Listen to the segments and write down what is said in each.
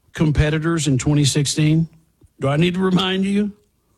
competitors in 2016? Do I need to remind you?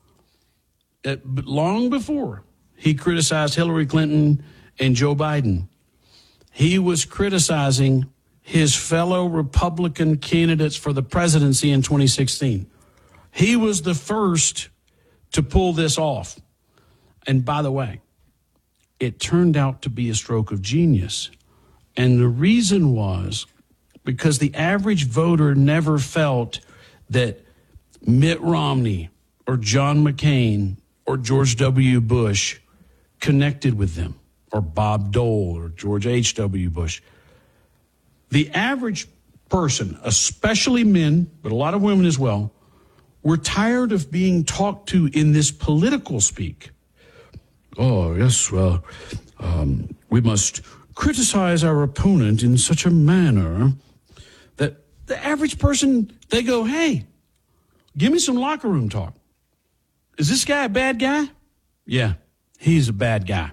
Long before he criticized Hillary Clinton and Joe Biden, he was criticizing his fellow Republican candidates for the presidency in 2016. He was the first to pull this off. And by the way, it turned out to be a stroke of genius. And the reason was because the average voter never felt that Mitt Romney or John McCain or George W. Bush connected with them, or Bob Dole or George H.W. Bush. The average person, especially men, but a lot of women as well, were tired of being talked to in this political speak. Oh, yes, well, we must criticize our opponent in such a manner that the average person, they go, hey, give me some locker room talk. Is this guy a bad guy? Yeah, he's a bad guy.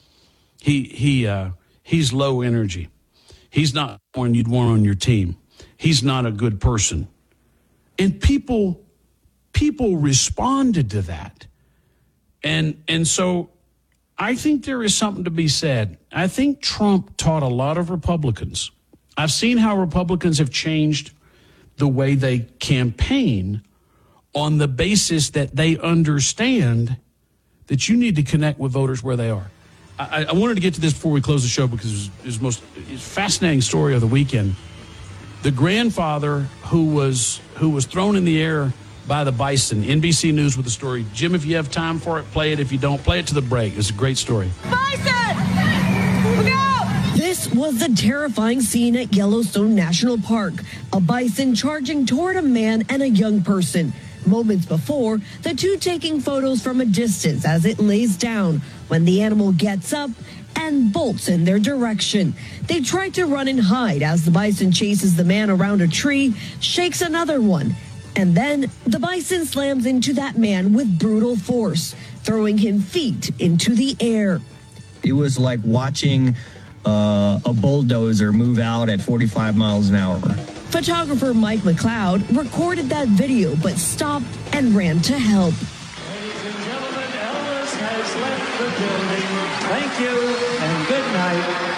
He's low energy. He's not one you'd want on your team. He's not a good person. And people responded to that. And so I think there is something to be said. I think Trump taught a lot of Republicans. I've seen how Republicans have changed the way they campaign on the basis that they understand that you need to connect with voters where they are. I wanted to get to this before we close the show because it's the most fascinating story of the weekend. The grandfather who was thrown in the air by the bison. NBC News with the story. Jim, if you have time for it, play it. If you don't, play it to the break. It's a great story. Bison! Look out! This was the terrifying scene at Yellowstone National Park. A bison charging toward a man and a young person. Moments before, the two taking photos from a distance as it lays down when the animal gets up and bolts in their direction. They try to run and hide as the bison chases the man around a tree, shakes another one. And then the bison slams into that man with brutal force, throwing him feet into the air. It was like watching a bulldozer move out at 45 miles an hour. Photographer Mike McLeod recorded that video, but stopped and ran to help. Ladies and gentlemen, Elvis has left the building. Thank you and good night.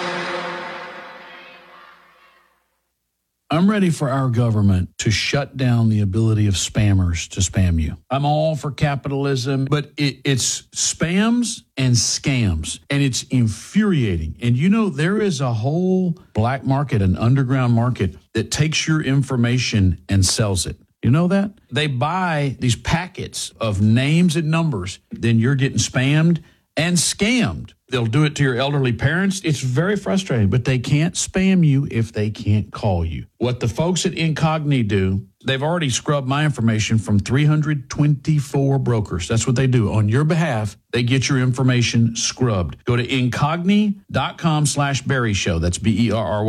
I'm ready for our government to shut down the ability of spammers to spam you. I'm all for capitalism, but it's spams and scams, and it's infuriating. And you know, there is a whole black market, an underground market that takes your information and sells it. You know that? They buy these packets of names and numbers, then you're getting spammed and scammed. They'll do it to your elderly parents. It's very frustrating, but they can't spam you if they can't call you. What the folks at Incogni do, they've already scrubbed my information from 324 brokers. That's what they do. On your behalf, they get your information scrubbed. Go to incogni.com/Barry Show. That's BERRY.